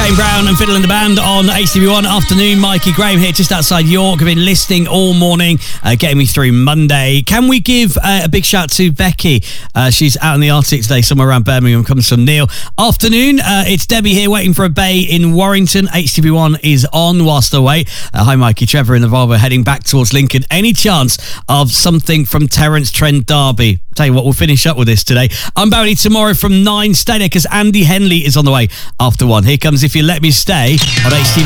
Shane Brown and Fiddle in the Band on HTV1. Afternoon, Mikey Graham here just outside York. I've been listening all morning, getting me through Monday. Can we give a big shout to Becky? She's out in the Arctic today, somewhere around Birmingham. Comes from Neil. Afternoon, it's Debbie here waiting for a bay in Warrington. HTV1 is on whilst I wait. Hi, Mikey. Trevor in the Volvo heading back towards Lincoln. Any chance of something from Terence Trent D'Arby? Tell you what, we'll finish up with this today. I'm Barry tomorrow from 9. Stay there because Andy Henley is on the way after 1. Here comes If You Let Me Stay on HTV.